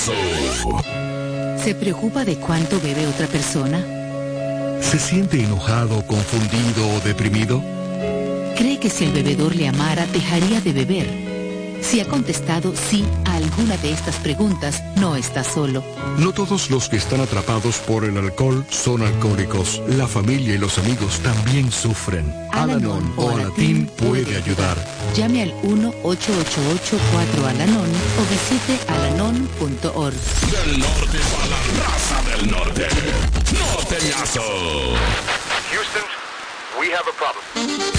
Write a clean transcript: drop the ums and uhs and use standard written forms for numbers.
¿Se preocupa de cuánto bebe otra persona? ¿Se siente enojado, confundido o deprimido? ¿Cree que si el bebedor le amara, dejaría de beber? Si ha contestado sí a alguna de estas preguntas, no está solo. No todos los que están atrapados por el alcohol son alcohólicos. La familia y los amigos también sufren. Al-Anon o Alatín puede ayudar. Llame al 1-888-4-ALANON o visite alanon.org. Del norte para la raza del norte. Norteñazo. Houston, we have a problem.